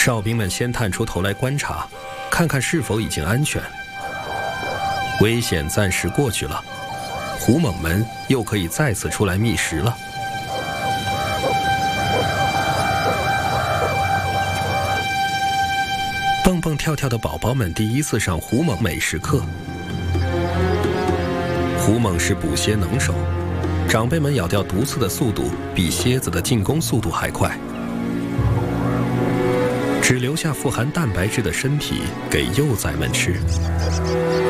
哨兵们先探出头来观察，看看是否已经安全。危险暂时过去了，虎猛们又可以再次出来觅食了。蹦蹦跳跳的宝宝们第一次上虎猛美食课。虎猛是捕蝎能手，长辈们咬掉毒刺的速度比蝎子的进攻速度还快，只留下富含蛋白质的身体给幼崽们吃。